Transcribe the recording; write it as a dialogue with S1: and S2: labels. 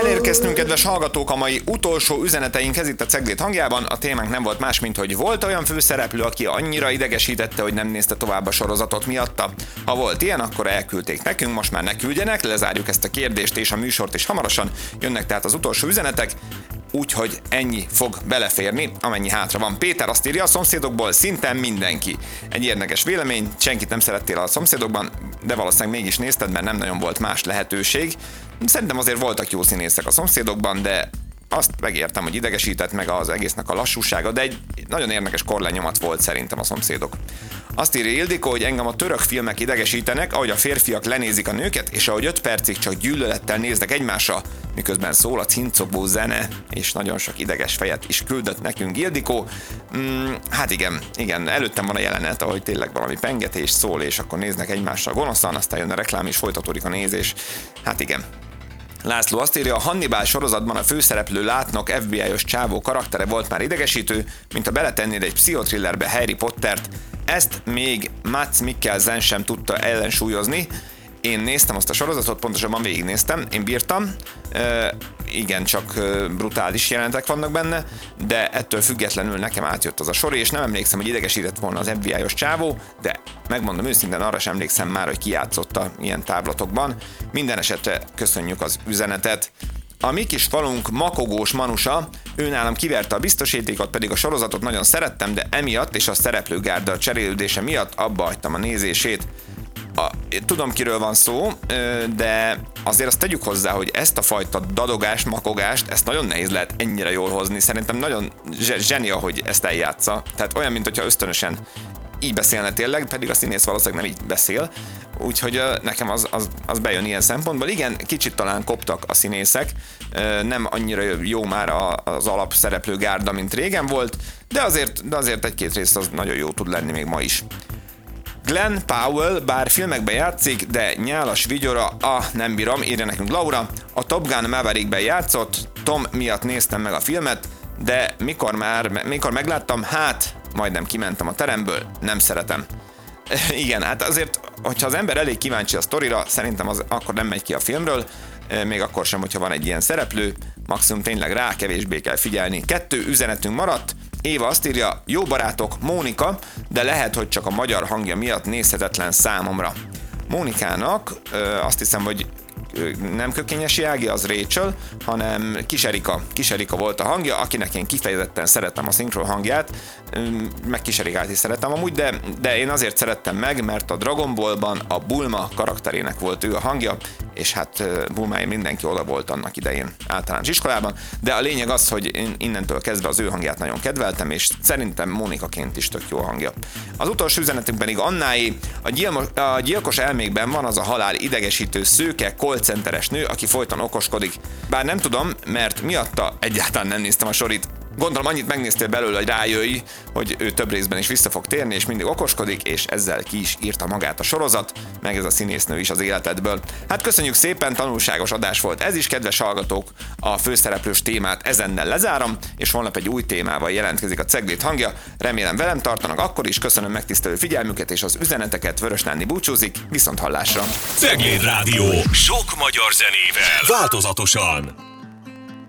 S1: Elérkeztünk, kedves hallgatók, a mai utolsó üzeneteinkhez itt a Cegléd hangjában. A témánk nem volt más, mint hogy volt olyan főszereplő, aki annyira idegesítette, hogy nem nézte tovább a sorozatot miatta. Ha volt ilyen, akkor elküldték nekünk, most már ne küldjenek, lezárjuk ezt a kérdést és a műsort, és hamarosan jönnek tehát az utolsó üzenetek. Úgyhogy ennyi fog beleférni, amennyi hátra van. Péter azt írja, a szomszédokból szinte mindenki. Egy érdekes vélemény, senkit nem szerettél a szomszédokban, de valószínűleg mégis nézted, mert nem nagyon volt más lehetőség. Szerintem azért voltak jó színészek a szomszédokban, de azt megértem, hogy idegesített meg az egésznek a lassúsága, de egy nagyon érdekes korlenyomat volt szerintem a szomszédok. Azt írja Ildikó, hogy engem a török filmek idegesítenek, ahogy a férfiak lenézik a nőket, és ahogy 5 percig csak gyűlölettel néznek egymásra, miközben szól a cincogó zene, és nagyon sok ideges fejet is küldött nekünk Ildikó. Hát igen, előttem van a jelenet, ahogy tényleg valami pengetés szól, és akkor néznek egymásra gonoszan, aztán jön a reklám, és folytatódik a nézés. Hát igen. László azt írja, a Hannibal sorozatban a főszereplő látnok FBI-os csávó karaktere volt már idegesítő, mint ha beletennéd egy pszichothrillerbe Harry Pottert. Ezt még Mads Mikkelsen sem tudta ellensúlyozni. Én néztem azt a sorozatot, pontosabban végignéztem, én bírtam, igen, csak brutális jelenetek vannak benne, de ettől függetlenül nekem átjött az a sor, és nem emlékszem, hogy idegesített volna az FBI-os csávó, de megmondom őszintén, arra sem emlékszem már, hogy ki játszotta ilyen távlatokban. Minden esetre köszönjük az üzenetet. A mi kis falunk makogós Manusa, ő nálam kiverte a biztosítékot, pedig a sorozatot nagyon szerettem, de emiatt és a szereplőgárda cserélődése miatt abba hagytam a nézését. Tudom, kiről van szó, de azért azt tegyük hozzá, hogy ezt a fajta dadogást, makogást, ezt nagyon nehéz lehet ennyire jól hozni. Szerintem nagyon zsenia, hogy ezt eljátsza. Tehát olyan, mint hogyha ösztönösen így beszélne tényleg, pedig a színész valószínűleg nem így beszél. Úgyhogy nekem az bejön ilyen szempontból. Igen, kicsit talán koptak a színészek, nem annyira jó már az alapszereplő gárda, mint régen volt, de azért egy-két rész az nagyon jó tud lenni még ma is. Glenn Powell bár filmekben játszik, de nyálas vigyora, nem bírom, írja nekünk Laura. A Top Gun Maverickben játszott, Tom miatt néztem meg a filmet, de mikor megláttam, majdnem kimentem a teremből, nem szeretem. Igen, hát azért, hogyha az ember elég kíváncsi a sztorira, szerintem akkor nem megy ki a filmről, még akkor sem, hogyha van egy ilyen szereplő, maximum tényleg rá kevésbé kell figyelni. 2 üzenetünk maradt. Éva azt írja, jó barátok, Mónika, de lehet, hogy csak a magyar hangja miatt nézhetetlen számomra. Mónikának azt hiszem, hogy nem Kökényesi Ági, az Rachel, hanem Kis Erika volt a hangja, akinek én kifejezetten szerettem a szinkron hangját, meg Kis Erikát is szerettem amúgy, de én azért szerettem meg, mert a Dragon Ballban a Bulma karakterének volt ő a hangja, és hát Bulmáért mindenki oda volt annak idején általános iskolában, de a lényeg az, hogy én innentől kezdve az ő hangját nagyon kedveltem, és szerintem Mónikaként is tök jó a hangja. Az utolsó üzenetünk pedig Annáé, a gyilkos elmékben van az a halál idegesítő szőke, callcenteres nő, aki folyton okoskodik. Bár nem tudom, mert miatta egyáltalán nem néztem a sorit. Gondolom annyit megnéztél belőle, hogy rájöjj, hogy ő több részben is vissza fog térni, és mindig okoskodik, és ezzel ki is írta magát a sorozat, meg ez a színésznő is az életedből. Hát köszönjük szépen, tanulságos adás volt ez is, kedves hallgatók, a főszereplős témát ezennel lezárom, és holnap egy új témával jelentkezik a Cegléd hangja. Remélem velem tartanak akkor is, köszönöm megtisztelő figyelmüket és az üzeneteket, Vörös Nándi búcsúzik, viszont hallásra.
S2: Cegléd Rádió, sok magyar zenével, változatosan.